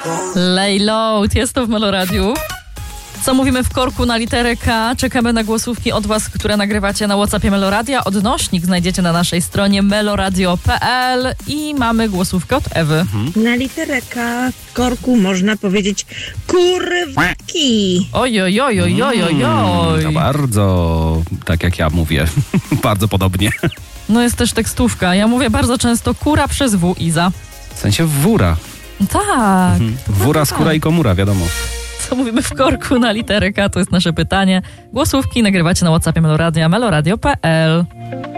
Lay Low, jest to w Meloradiu. Co mówimy w korku na literę K? Czekamy na głosówki od was, które nagrywacie na WhatsAppie Meloradia. Odnośnik znajdziecie na naszej stronie meloradio.pl i mamy głosówkę od Ewy. Na literę K w korku można powiedzieć kurwki. Oj. To bardzo, tak jak ja mówię, bardzo podobnie. No jest też tekstówka. Ja mówię bardzo często kura przez W, Iza. W sensie wóra. Tak. Wóra, skóra i komura, wiadomo. Co mówimy w korku na literę K? To jest nasze pytanie. Głosówki nagrywacie na WhatsAppie Meloradia, meloradio.pl.